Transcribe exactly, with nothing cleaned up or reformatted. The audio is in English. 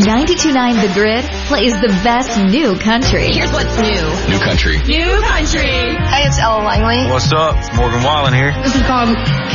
ninety-two point nine The Grid plays the best new country. Here's what's new. New country. New country. Hey, it's Ella Langley. What's up? It's Morgan Wallen here. This is called